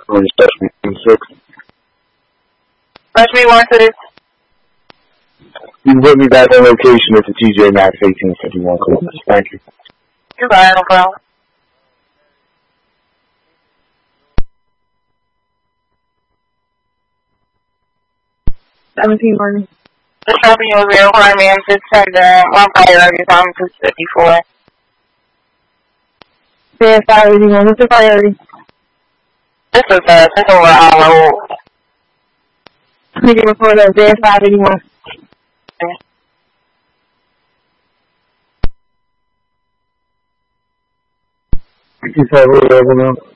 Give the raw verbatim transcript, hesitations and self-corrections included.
for Specimen six. Specimen one six. You can put me back on location at the T J Maxx eighteen fifty-one Columbus. Thank you. Goodbye, no problem. seventeen Morgan. The shopping was real for me. I'm just turned down. My priority time is two fifty-four. J five eighty-one. What's your priority? This is uh, this is over on road. We can report that J five eighty-one. Okay. fifty-five over now.